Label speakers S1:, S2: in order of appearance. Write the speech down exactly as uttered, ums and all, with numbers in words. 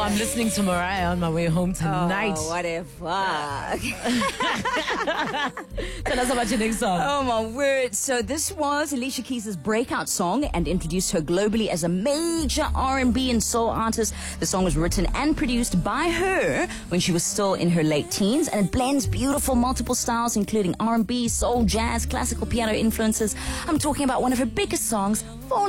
S1: I'm listening to Mariah on my way home tonight.
S2: Oh, what a fuck.
S1: Tell us about your next song.
S2: Oh, my word. So this was Alicia Keys' breakout song and introduced her globally as a major R and B and soul artist. The song was written and produced by her when she was still in her late teens, and it blends beautiful multiple styles, including R and B, soul, jazz, classical piano influences. I'm talking about one of her biggest songs, Fall